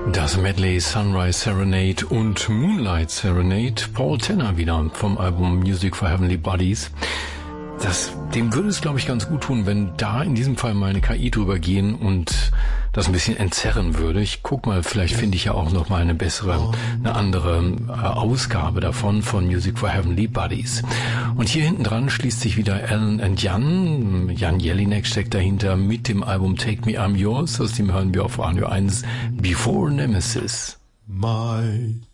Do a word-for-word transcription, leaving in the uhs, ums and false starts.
Das Medley Sunrise Serenade und Moonlight Serenade, Paul Tenner wieder vom Album Music for Heavenly Bodies. Das, dem würde es, glaube ich, ganz gut tun, wenn da in diesem Fall mal eine K I drüber gehen und das ein bisschen entzerren würde. Ich guck mal, vielleicht finde ich ja auch noch mal eine bessere, eine andere äh, Ausgabe davon von Music for Heavenly Bodies. Und hier hinten dran schließt sich wieder Alan and Jan. Jan Jelinek steckt dahinter mit dem Album Take Me I'm Yours. Aus dem hören wir auf Radio eins Before Nemesis. My